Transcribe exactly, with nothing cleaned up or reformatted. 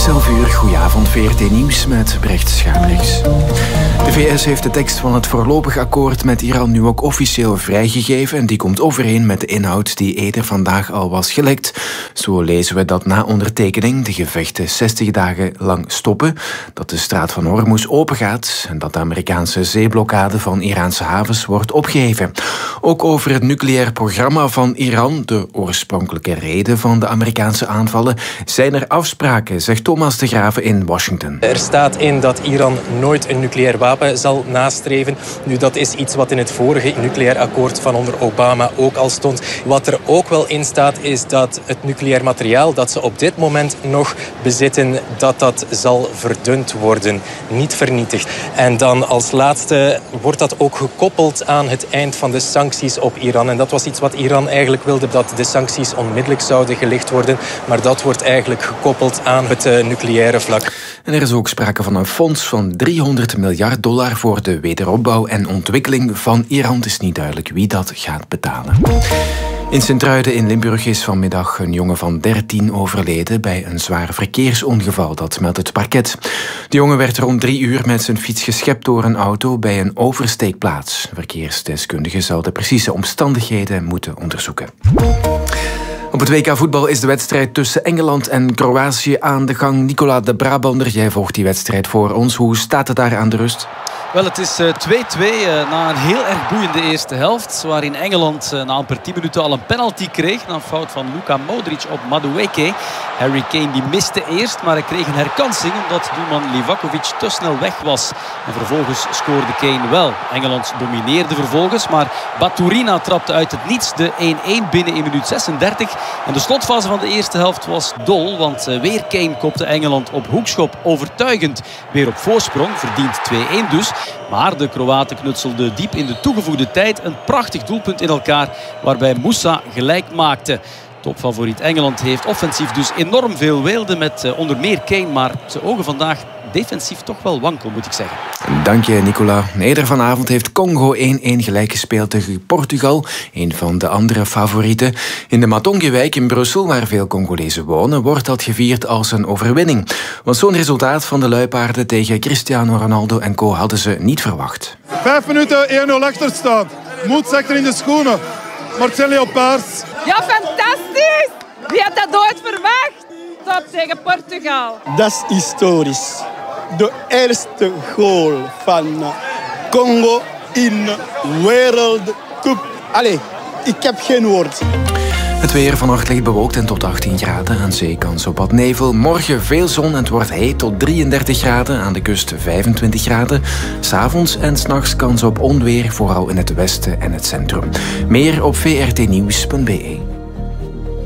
elf uur, goedenavond, V R T Nieuws met Brecht Schaamrechts. De V S heeft de tekst van het voorlopig akkoord met Iran nu ook officieel vrijgegeven en die komt overeen met de inhoud die eerder vandaag al was gelekt. Zo lezen we dat na ondertekening de gevechten zestig dagen lang stoppen, dat de straat van Hormuz opengaat en dat de Amerikaanse zeeblokkade van Iraanse havens wordt opgeheven. Ook over het nucleair programma van Iran, de oorspronkelijke reden van de Amerikaanse aanvallen, zijn er afspraken, zegt Thomas de Graeve in Washington. Er staat in dat Iran nooit een nucleair wapen zal nastreven. Nu, dat is iets wat in het vorige nucleair akkoord van onder Obama ook al stond. Wat er ook wel in staat is dat het nucleair materiaal dat ze op dit moment nog bezitten, dat dat zal verdund worden, niet vernietigd. En dan als laatste wordt dat ook gekoppeld aan het eind van de sancties op Iran. En dat was iets wat Iran eigenlijk wilde, dat de sancties onmiddellijk zouden gelicht worden. Maar dat wordt eigenlijk gekoppeld aan het uh, nucleaire vlak. En er is ook sprake van een fonds van driehonderd miljard dollar voor de wederopbouw en ontwikkeling van Iran. Het is niet duidelijk wie dat gaat betalen. In Sint-Truiden in Limburg is vanmiddag een jongen van dertien overleden bij een zwaar verkeersongeval, dat meldt het parket. De jongen werd rond drie uur met zijn fiets geschept door een auto bij een oversteekplaats. Verkeersdeskundigen zal de precieze omstandigheden moeten onderzoeken. Op het W K voetbal is de wedstrijd tussen Engeland en Kroatië aan de gang. Nicola de Brabander, jij volgt die wedstrijd voor ons. Hoe staat het daar aan de rust? Wel, het is twee-twee uh, na een heel erg boeiende eerste helft, waarin Engeland uh, na amper tien minuten al een penalty kreeg na een fout van Luka Modric op Madueke. Harry Kane die miste eerst, maar hij kreeg een herkansing omdat doelman Livakovic te snel weg was. En vervolgens scoorde Kane wel. Engeland domineerde vervolgens, maar Baturina trapte uit het niets de één-één binnen in minuut zesendertig. En de slotfase van de eerste helft was dol, want uh, weer Kane kopte Engeland op hoekschop overtuigend weer op voorsprong, verdient twee-één dus. Maar de Kroaten knutselden diep in de toegevoegde tijd een prachtig doelpunt in elkaar, waarbij Moussa gelijk maakte. Topfavoriet Engeland heeft offensief dus enorm veel weelde met uh, onder meer Kane, maar zijn ogen vandaag defensief toch wel wankel, moet ik zeggen. Dank je, Nicola. Eerder vanavond heeft Congo één-één gelijk gespeeld tegen Portugal, een van de andere favorieten. In de Matongewijk in Brussel, waar veel Congolezen wonen, wordt dat gevierd als een overwinning. Want zo'n resultaat van de luipaarden tegen Cristiano Ronaldo en co hadden ze niet verwacht. Vijf minuten één-nul achterstand. Moed zegt er in de schoenen. Marcel Leopards. Ja, fantastisch! Wie had dat ooit verwacht? Top tegen Portugal. Dat is historisch. De eerste goal van Congo in World Cup. Allee, ik heb geen woord. Het weer vannacht ligt bewolkt en tot achttien graden. Aan zee kans op wat nevel. Morgen veel zon en het wordt heet tot drieëndertig graden. Aan de kust vijfentwintig graden. 'S Avonds en 's nachts kans op onweer, vooral in het westen en het centrum. Meer op v r t nieuws punt b e.